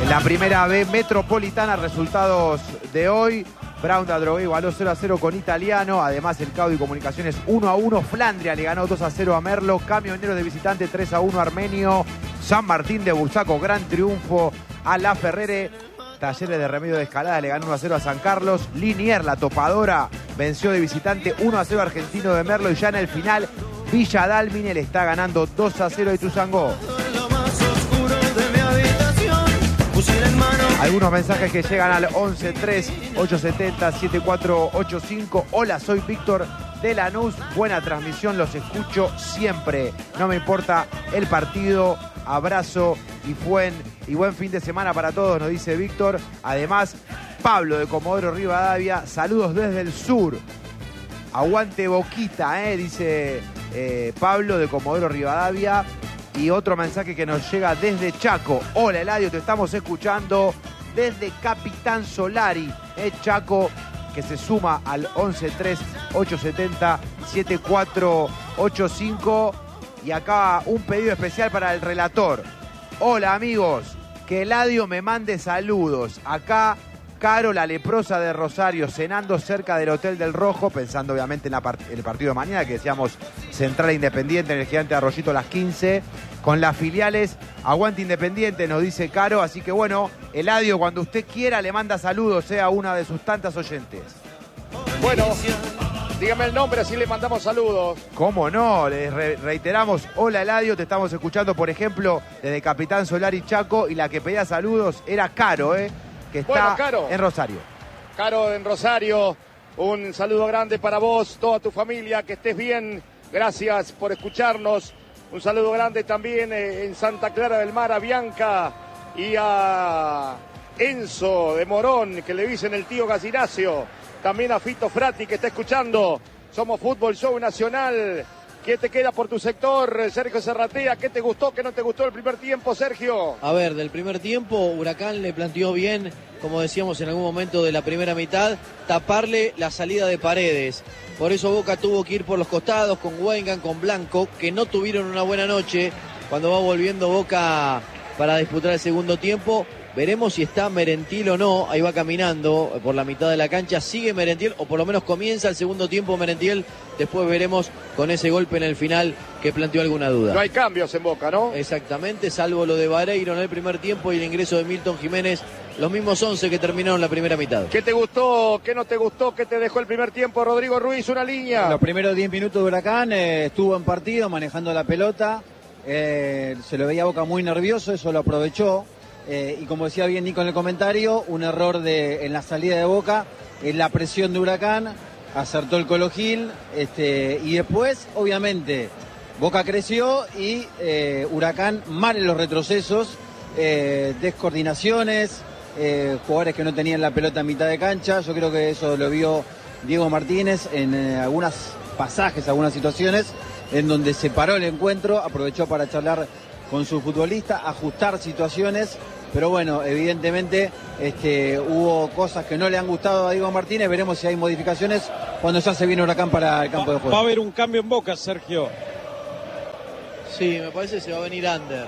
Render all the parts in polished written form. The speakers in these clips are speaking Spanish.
En la primera B Metropolitana, resultados de hoy. Brown de Adrogué igualó 0-0 con Italiano. Además, el Caudi Comunicaciones 1-1. Flandria le ganó 2-0 a Merlo. Camionero de visitante 3-1 Armenio. San Martín de Bursaco, gran triunfo a La Ferrere. Talleres de Remedio de Escalada le ganó 1-0 a San Carlos. Liniers, la topadora, venció de visitante 1-0 Argentino de Merlo. Y ya en el final, Villa Dálmine le está ganando 2-0 a Ituzaingó. Algunos mensajes que llegan al 11-3-870-7485. Hola, soy Víctor de Lanús. Buena transmisión, los escucho siempre. No me importa el partido. Abrazo y buen fin de semana para todos, nos dice Víctor. Además, Pablo de Comodoro Rivadavia, saludos desde el sur. Aguante Boquita, dice Pablo de Comodoro Rivadavia. Y otro mensaje que nos llega desde Chaco. Hola Eladio, te estamos escuchando desde Capitán Solari. Chaco, que se suma al 11-3-870-7485. Y acá un pedido especial para el relator. Hola amigos, que Eladio me mande saludos. Acá Caro, la leprosa de Rosario, cenando cerca del Hotel del Rojo, pensando obviamente en el partido de mañana, que decíamos Central Independiente en el Gigante Arroyito a las 15, con las filiales. Aguante Independiente, nos dice Caro. Así que bueno, Eladio, cuando usted quiera le manda saludos, sea una de sus tantas oyentes. Bueno, dígame el nombre, así le mandamos saludos. ¿Cómo no? Les reiteramos, hola Eladio, te estamos escuchando, por ejemplo, desde Capitán Solari Chaco, y la que pedía saludos era Caro, que está Caro, en Rosario. Caro en Rosario, un saludo grande para vos, toda tu familia, que estés bien, gracias por escucharnos. Un saludo grande también en Santa Clara del Mar a Bianca y a Enzo de Morón, que le dicen el tío Gallinacio. También a Fito Frati, que está escuchando. Somos Fútbol Show Nacional. ¿Qué te queda por tu sector, Sergio Serratea? ¿Qué te gustó, qué no te gustó el primer tiempo, Sergio? A ver, del primer tiempo, Huracán le planteó bien, como decíamos en algún momento de la primera mitad, taparle la salida de Paredes. Por eso Boca tuvo que ir por los costados con Weingart, con Blanco, que no tuvieron una buena noche. Cuando va volviendo Boca para disputar el segundo tiempo, veremos si está Merentiel o no. Ahí va caminando por la mitad de la cancha. Sigue Merentiel, o por lo menos comienza el segundo tiempo Merentiel. Después veremos con ese golpe en el final que planteó alguna duda. No hay cambios en Boca, ¿no? Exactamente, salvo lo de Vareiro en el primer tiempo y el ingreso de Milton Jiménez. Los mismos 11 que terminaron la primera mitad. ¿Qué te gustó? ¿Qué no te gustó? ¿Qué te dejó el primer tiempo? Rodrigo Ruiz, una línea. Los primeros 10 minutos de Huracán estuvo en partido, manejando la pelota. Se lo veía a Boca muy nervioso, eso lo aprovechó. Y como decía bien Nico en el comentario, un error en la salida de Boca, en la presión de Huracán, acertó el Colo Gil, y después, obviamente, Boca creció y Huracán mal en los retrocesos, descoordinaciones, jugadores que no tenían la pelota en mitad de cancha. Yo creo que eso lo vio Diego Martínez en algunos pasajes, algunas situaciones, en donde se paró el encuentro, aprovechó para charlar con su futbolista, ajustar situaciones. Pero bueno, evidentemente hubo cosas que no le han gustado a Diego Martínez. Veremos si hay modificaciones cuando ya se viene Huracán para el campo de juego. Va a haber un cambio en Boca, Sergio. Sí, me parece que se va a venir Ander.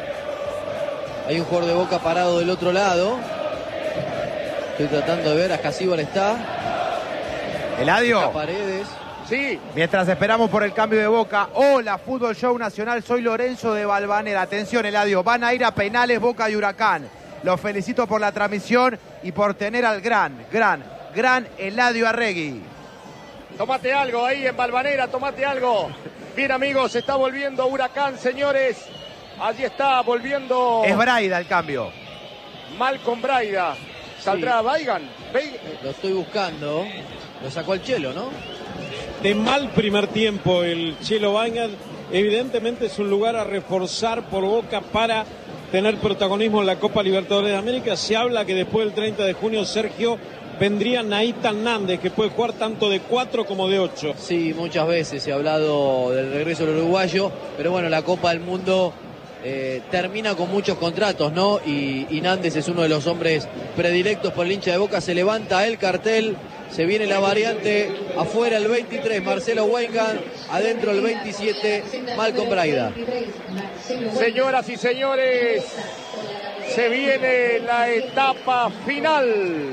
Hay un jugador de Boca parado del otro lado. Estoy tratando de ver, Ascasíbar está. Eladio. Está Paredes. Sí. Mientras esperamos por el cambio de Boca. Hola, Fútbol Show Nacional. Soy Lorenzo de Valvanera. Atención, Eladio. Van a ir a penales Boca y Huracán. Los felicito por la transmisión y por tener al gran Eladio Arregui. Tomate algo ahí en Valvanera, tomate algo. Bien, amigos, está volviendo Huracán, señores. Allí está volviendo. Es Braida el cambio. Malcolm Braida. ¿Saldrá sí. Weingart? Lo estoy buscando. Lo sacó el Chelo, ¿no? De mal primer tiempo el Chelo Weingart. Evidentemente es un lugar a reforzar por Boca para tener protagonismo en la Copa Libertadores de América. Se habla que después del 30 de junio, Sergio, vendría Nathan Nández, que puede jugar tanto de 4 como de 8. Sí, muchas veces se ha hablado del regreso del uruguayo, pero bueno, la Copa del Mundo termina con muchos contratos, ¿no? Y Nández es uno de los hombres predilectos por el hincha de Boca. Se levanta el cartel, se viene la variante, afuera el 23, Marcelo Weingart, adentro el 27, Malcolm Braida. Señoras y señores, Se viene la etapa final.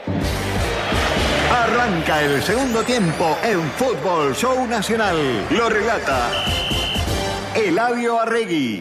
Arranca el segundo tiempo en Fútbol Show Nacional. Lo relata Eladio Arregui.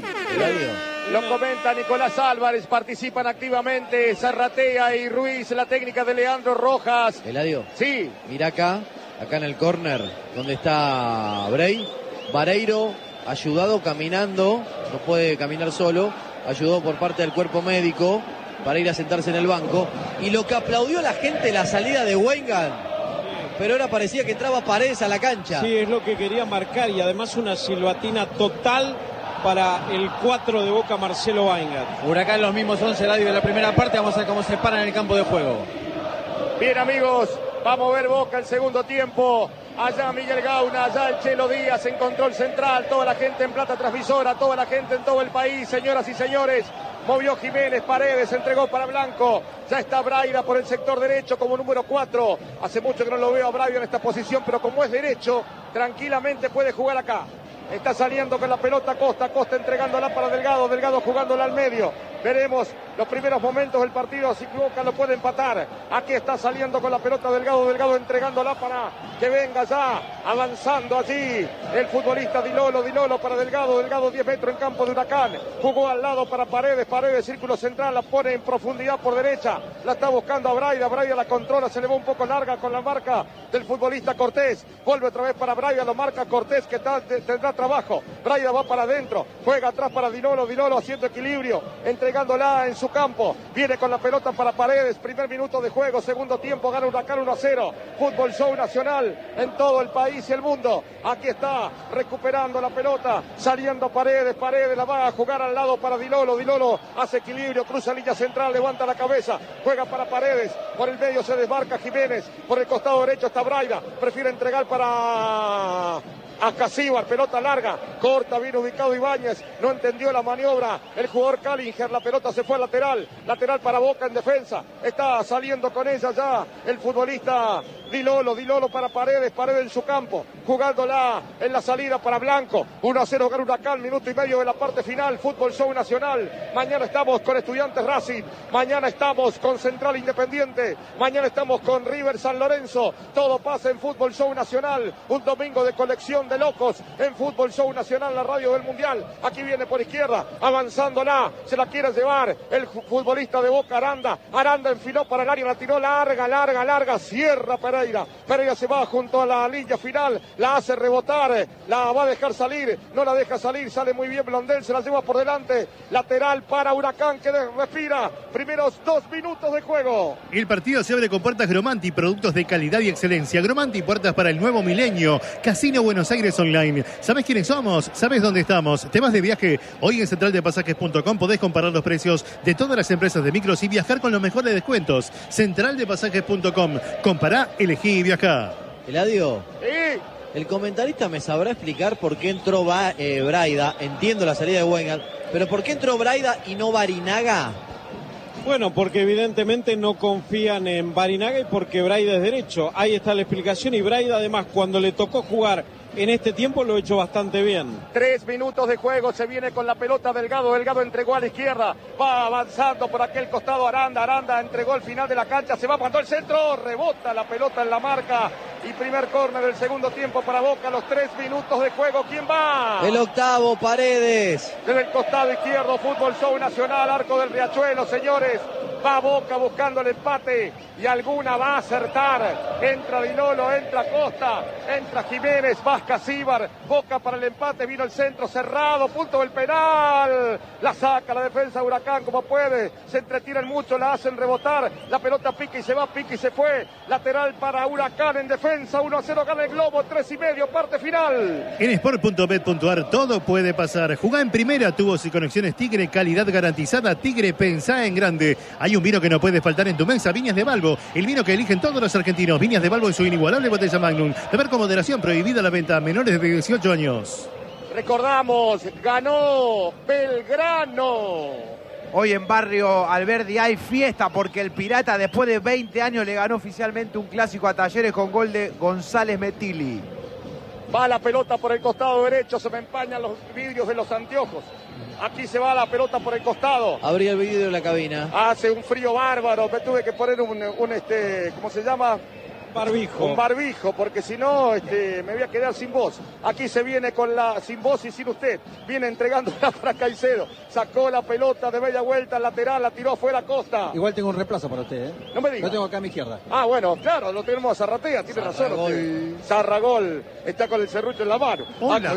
Lo comenta Nicolás Álvarez, participan activamente Zarratea y Ruiz, la técnica de Leandro Rojas. Eladio. Sí. Mira acá en el córner, donde está Vareiro, ayudado caminando, no puede caminar solo, ayudado por parte del cuerpo médico para ir a sentarse en el banco. Y lo que aplaudió la gente, la salida de Weingart, pero ahora parecía que entraba Paredes a la cancha. Sí, es lo que quería marcar, y además una silbatina total para el 4 de Boca, Marcelo Weingart. Huracán los mismos 11 de la primera parte, vamos a ver cómo se paran en el campo de juego. Bien, amigos, vamos a ver Boca el segundo tiempo. Allá Miguel Gauna, allá el Chelo Díaz en control central, toda la gente en plata transmisora, toda la gente en todo el país, señoras y señores. Movió Jiménez, Paredes, entregó para Blanco. Ya está Braida por el sector derecho como número 4. Hace mucho que no lo veo a Braida en esta posición, pero como es derecho, tranquilamente puede jugar acá. Está saliendo con la pelota Costa entregándola para Delgado, Delgado jugándola al medio. Veremos los primeros momentos del partido, si Boca lo puede empatar. Aquí está saliendo con la pelota Delgado, Delgado entregándola para que venga ya, avanzando allí el futbolista Dilolo para Delgado, Delgado 10 metros en campo de Huracán. Jugó al lado para Paredes, Paredes círculo central, la pone en profundidad por derecha. La está buscando a Braida, Braida la controla, se le va un poco larga con la marca del futbolista Cortés. Vuelve otra vez para Braida, lo marca Cortés que tendrá trabajo. Braida va para adentro, juega atrás para Dilolo haciendo equilibrio, entregándola en su campo. Viene con la pelota para Paredes, primer minuto de juego, segundo tiempo, gana Huracán 1-0. Fútbol Show Nacional en todo el país y el mundo. Aquí está recuperando la pelota, saliendo Paredes, Paredes la va a jugar al lado para Dilolo, Dilolo hace equilibrio, cruza línea central, levanta la cabeza, juega para Paredes, por el medio se desmarca Jiménez, por el costado derecho está Braida, prefiere entregar para Casíbar, pelota larga, corta, bien ubicado Ibáñez, no entendió la maniobra el jugador Callinger, la pelota se fue al lateral para Boca en defensa, está saliendo con ella ya el futbolista Dilolo para Paredes, Paredes en su campo, jugándola en la salida para Blanco, 1-0 gana Huracán, minuto y medio de la parte final, Fútbol Show Nacional. Mañana estamos con Estudiantes Racing, mañana estamos con Central Independiente, mañana estamos con River San Lorenzo, todo pasa en Fútbol Show Nacional, un domingo de colección de locos en Fútbol Show Nacional, la radio del Mundial. Aquí viene por izquierda, avanzándola, se la quiere llevar el futbolista de Boca, Aranda enfiló para el área, la tiró larga, cierra Pereira se va junto a la línea final, la hace rebotar, la va a dejar salir, no la deja salir, sale muy bien Blondel, se la lleva por delante, lateral para Huracán que respira, primeros 2 minutos de juego. El partido se abre con puertas Gromanti, productos de calidad y excelencia. Gromanti, puertas para el nuevo milenio. Casino Buenos Aires Online. ¿Sabés quiénes somos? ¿Sabés dónde estamos? ¿Te vas de viaje? Hoy en centraldepasajes.com podés comparar los precios de todas las empresas de micros y viajar con los mejores descuentos. Centraldepasajes.com. Compará, elegí y viajá. Eladio. Sí. El comentarista me sabrá explicar por qué entró Braida. Entiendo la salida de Weingart, pero ¿por qué entró Braida y no Barinaga? Bueno, porque evidentemente no confían en Barinaga y porque Braida es derecho. Ahí está la explicación, y Braida además cuando le tocó jugar en este tiempo lo ha hecho bastante bien. 3 minutos de juego, se viene con la pelota Delgado entregó a la izquierda, va avanzando por aquel costado Aranda entregó al final de la cancha, se va, mandó el centro, rebota la pelota en la marca y primer córner del segundo tiempo para Boca, los 3 minutos de juego. ¿Quién va? El octavo, Paredes. Desde el costado izquierdo, Fútbol Show Nacional, arco del Riachuelo, señores. Va Boca buscando el empate y alguna va a acertar. Entra Dilolo, entra Costa, entra Jiménez, va Casíbar. Boca para el empate, vino el centro cerrado, punto del penal. La saca la defensa de Huracán como puede. Se entretiran mucho, la hacen rebotar. La pelota pica y se va, pica y se fue. Lateral para Huracán en defensa. 1-0 gana el Globo, 3:30, parte final. En sport.bet.ar todo puede pasar. Jugá en primera, tubos y conexiones Tigre, calidad garantizada. Tigre, pensá en grande. Hay un vino que no puede faltar en tu mesa, Viñas de Balbo, el vino que eligen todos los argentinos. Viñas de Balbo en su inigualable botella Magnum. Beber con moderación, prohibida la venta a menores de 18 años. Recordamos, ganó Belgrano. Hoy en Barrio Alberdi hay fiesta porque el Pirata después de 20 años le ganó oficialmente un clásico a Talleres con gol de González Metilli. Va la pelota por el costado derecho, se me empañan los vidrios de los anteojos. Aquí se va la pelota por el costado. Abrí el vídeo de la cabina. Hace un frío bárbaro. Me tuve que poner un ¿cómo se llama? Barbijo. Un barbijo, porque si no me voy a quedar sin voz. Aquí se viene sin voz y sin usted. Viene entregándola para Caicedo. Sacó la pelota de media vuelta, lateral, la tiró afuera Costa. Igual tengo un reemplazo para usted, ¿eh? No me diga. Lo tengo acá a mi izquierda. Ah, bueno, claro, lo tenemos a Zarratea, tiene razón. Zarragol está con el serrucho en la mano. Hola,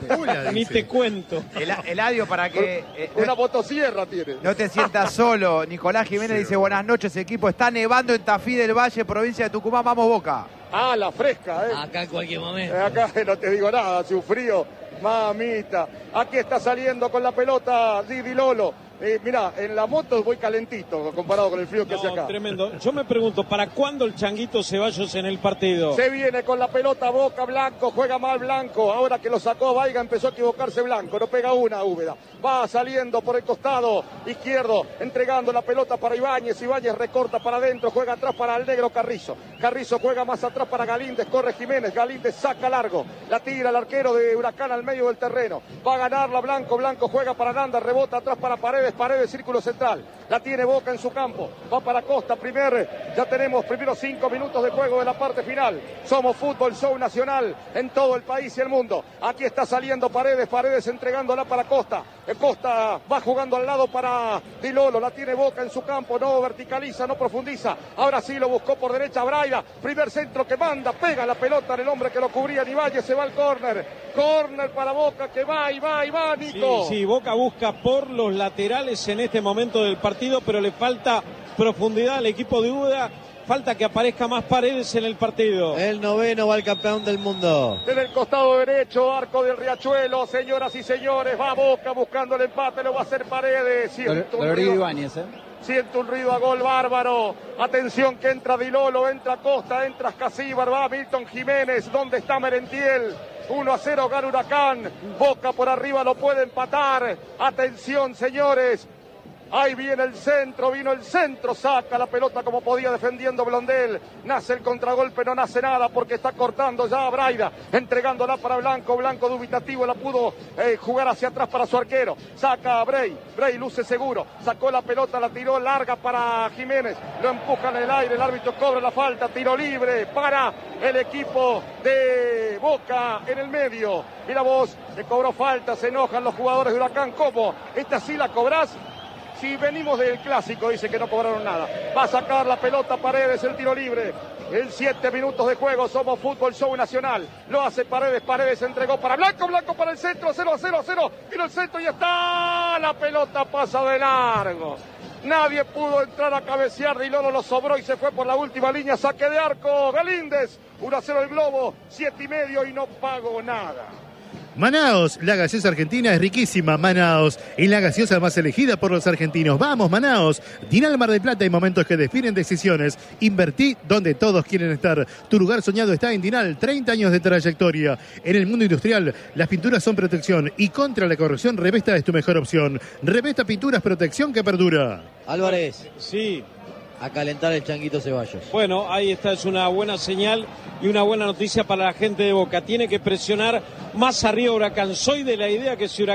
Ni dice. te cuento. Eladio, para que Una motosierra tiene. no te sientas solo. Nicolás Jiménez dice, buenas noches, equipo. Está nevando en Tafí del Valle, provincia de Tucumán. Vamos, Boca. Ah, la fresca, Acá en cualquier momento. Acá no te digo nada, hace un frío. Mamita. Aquí está saliendo con la pelota Di Lolo. Mirá, en la moto voy calentito comparado con el frío que hace acá. Tremendo. Yo me pregunto, ¿para cuándo el Changuito Ceballos en el partido? Se viene con la pelota Boca, Blanco, juega mal Blanco. Ahora que lo sacó Vaiga empezó a equivocarse Blanco. No pega una, Úbeda. Va saliendo por el costado izquierdo, entregando la pelota para Ibáñez. Ibáñez recorta para adentro, juega atrás para el negro Carrizo. Carrizo juega más atrás para Galíndez, corre Jiménez. Galíndez saca largo. La tira el arquero de Huracán al medio del terreno. Va a ganarla Blanco. Blanco juega para Nanda, rebota atrás para Paredes. Paredes, círculo central. La tiene Boca en su campo. Va para Costa. Ya tenemos primeros 5 minutos de juego de la parte final. Somos Fútbol Show Nacional en todo el país y el mundo. Aquí está saliendo Paredes. Paredes entregándola para Costa. Costa va jugando al lado para Di Lolo. La tiene Boca en su campo. No verticaliza, no profundiza. Ahora sí lo buscó por derecha Braida. Primer centro que manda. Pega la pelota en el hombre que lo cubría. Nivalle se va al córner. Córner para Boca que va y va y va, Nico. Sí, Boca busca por los laterales en este momento del partido, pero le falta profundidad al equipo de Úbeda. Falta que aparezca más Paredes en el partido. El noveno va al campeón del mundo. En el costado derecho, arco del Riachuelo, señoras y señores, va Boca buscando el empate, lo va a hacer Paredes. Rodrigo Ibáñez, Siento un ruido a gol bárbaro. Atención que entra Di Lolo, entra Costa, entra Escasíbar, va Milton Jiménez. ¿Dónde está Merentiel? 1-0 gana Huracán. Boca por arriba lo puede empatar. Atención, señores. Ahí viene el centro, vino el centro, saca la pelota como podía defendiendo Blondel. Nace el contragolpe, no nace nada porque está cortando ya a Braida, entregándola para Blanco. Blanco dubitativo, la pudo jugar hacia atrás para su arquero. Saca a Bray, Bray luce seguro, sacó la pelota, la tiró larga para Jiménez, lo empuja en el aire, el árbitro cobra la falta, tiro libre para el equipo de Boca en el medio. Mira vos, le cobró falta, se enojan los jugadores de Huracán. ¿Cómo? ¿Esta sí la cobrás? Si venimos del clásico, dice que no cobraron nada. Va a sacar la pelota Paredes, el tiro libre. En 7 minutos de juego, somos Fútbol Show Nacional. Lo hace Paredes, Paredes entregó para Blanco, Blanco para el centro, 0-0-0. Vino el centro y está. La pelota pasa de largo. Nadie pudo entrar a cabecear, Di Lolo lo sobró y se fue por la última línea. Saque de arco, Galíndez. 1-0 el Globo, 7,5 y no pago nada. Manaos, la gaseosa argentina es riquísima. Manaos, y la gaseosa más elegida por los argentinos. Vamos, Manaos. Dinal Mar del Plata, hay momentos que definen decisiones. Invertí donde todos quieren estar. Tu lugar soñado está en Dinal, 30 años de trayectoria. En el mundo industrial, las pinturas son protección y contra la corrosión, Revesta es tu mejor opción. Revesta Pinturas, protección que perdura. Álvarez. Sí. A calentar el Changuito Ceballos. Bueno, ahí está, es una buena señal y una buena noticia para la gente de Boca. Tiene que presionar más arriba Huracán. Soy de la idea que si Huracán